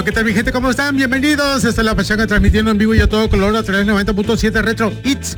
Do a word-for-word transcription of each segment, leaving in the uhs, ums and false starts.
Bueno, ¿qué tal mi gente? ¿Cómo están? Bienvenidos. Esta es La Pachanga transmitiendo en vivo y a todo color a través de noventa punto siete Retro Hits.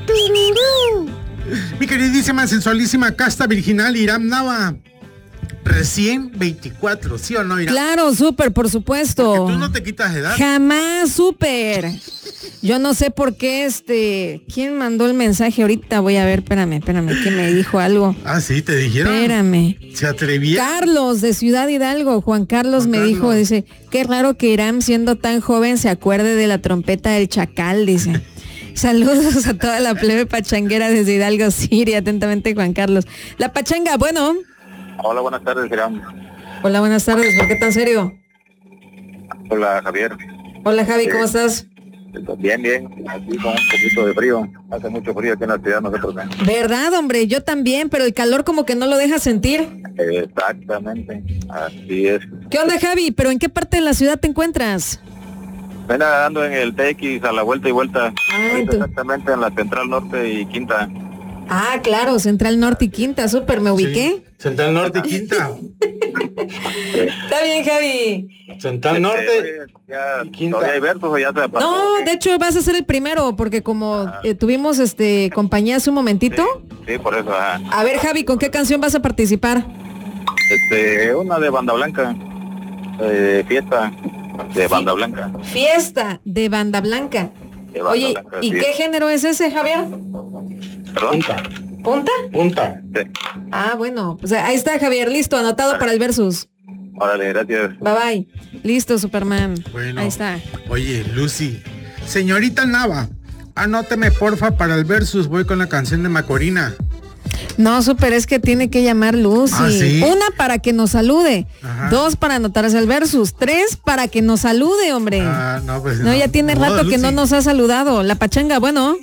Mi queridísima, sensualísima, casta virginal Iram Nava. Recién veinticuatro, ¿sí o no, Iram? Claro, súper, por supuesto. Porque tú no te quitas de edad. Jamás, súper. Yo no sé por qué, este... ¿Quién mandó el mensaje ahorita? Voy a ver, espérame, espérame, que me dijo algo. Ah, sí, te dijeron. Espérame. Se atrevía. Carlos, de Ciudad Hidalgo. Juan Carlos Juan me Carlos. dijo, dice, qué raro que Iram, siendo tan joven, se acuerde de la trompeta del chacal, dice. Saludos a toda la plebe pachanguera desde Hidalgo, Siria. Atentamente, Juan Carlos. La pachanga, bueno. Hola, buenas tardes, Iram. Hola, buenas tardes. ¿Por qué tan serio? Hola, Javier. Hola, Javi, ¿cómo Eh, estás? Bien, bien. Aquí con un poquito de frío. Hace mucho frío aquí en la ciudad, no sé por qué. ¿Verdad, hombre? Yo también, pero el calor como que no lo deja sentir. Exactamente. Así es. ¿Qué onda, Javi? ¿Pero en qué parte de la ciudad te encuentras? Ven andando en el T X a la vuelta y vuelta. Ah, Ahorita entonces- exactamente en la Central Norte y Quinta. Ah, claro, Central Norte y Quinta, súper, me ubiqué. Sí. Central Norte y Quinta. Está bien, Javi. Central Norte. Eh, ya, y Quinta. ¿Todavía hay versos o ya se pasó? No, de hecho vas a ser el primero, porque como eh, tuvimos este compañía hace un momentito. Sí, por eso. Ajá. A ver, Javi, ¿con qué canción vas a participar? Este, una de Banda Blanca. Eh, fiesta de Banda Blanca. Fiesta de Banda Blanca. De Banda Oye, Blanca, ¿y sí. qué género es ese, Javier? ¿Perdón? Punta. ¿Punta? Punta. Sí. Ah, bueno, pues ahí está, Javier, listo, anotado para el versus. Órale, gracias. Bye bye. Listo, Superman. Bueno. Ahí está. Oye, Lucy. Señorita Nava, anóteme porfa para el versus. Voy con la canción de Macorina. No, Super, es que tiene que llamar Lucy. ¿Ah, sí? Una para que nos salude. Ajá. Dos para anotarse el versus. Tres para que nos salude, hombre. Ah, no, pues no, ya tiene modo, rato que no Lucy. nos ha saludado. La pachanga, bueno.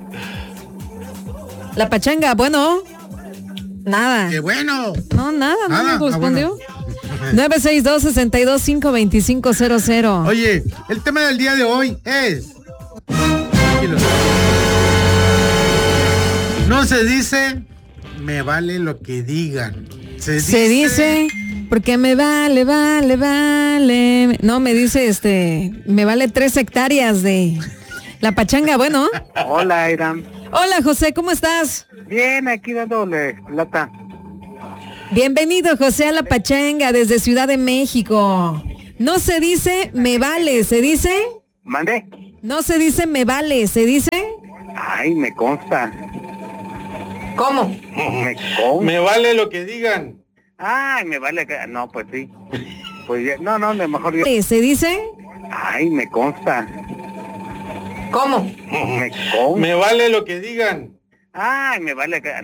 La pachanga, bueno. Nada. ¡Qué bueno! No, nada, no Nada. nos Ah, respondió. bueno. nueve seis dos, seis dos cinco, dos cinco cero cero. Oye, el tema del día de hoy es... Tranquilo. No se dice, me vale lo que digan. Se dice... Se dice, porque me vale, vale, vale. No, me dice, este, me vale tres hectáreas de la pachanga, bueno. Hola, Iram. Hola, José, ¿cómo estás? Bien, aquí dándole lata. Bienvenido, José, a la pachanga desde Ciudad de México. No se dice, me vale, se dice, ¿Mande? no se dice, me vale, se dice, Ay, me consta. ¿cómo? Me consta. Me vale lo que digan. Ay, me vale que... No, pues sí. Pues ya... No, no, de mejor yo... ¿Se dice? Ay, me consta. ¿Cómo? Me consta. Me vale lo que digan. Ay, me vale que...